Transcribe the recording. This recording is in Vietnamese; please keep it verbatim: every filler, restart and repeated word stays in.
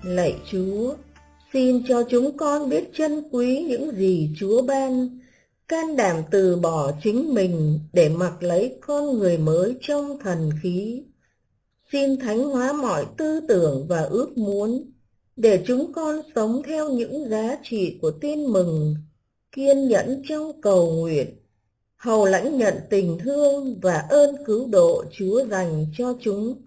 Lạy Chúa, xin cho chúng con biết trân quý những gì Chúa ban, can đảm từ bỏ chính mình để mặc lấy con người mới trong thần khí. Xin thánh hóa mọi tư tưởng và ước muốn, để chúng con sống theo những giá trị của tin mừng, kiên nhẫn trong cầu nguyện, hầu lãnh nhận tình thương và ơn cứu độ Chúa dành cho chúng